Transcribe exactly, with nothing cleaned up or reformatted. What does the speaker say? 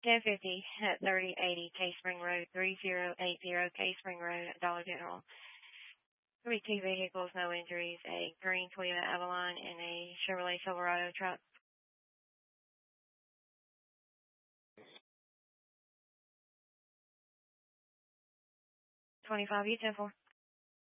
ten fifty at thirty eighty K Spring Road, three zero eight zero K Spring Road, Dollar General. There'll be two vehicles, no injuries, a green Toyota Avalon and a Chevrolet Silverado truck. twenty-five, you ten four.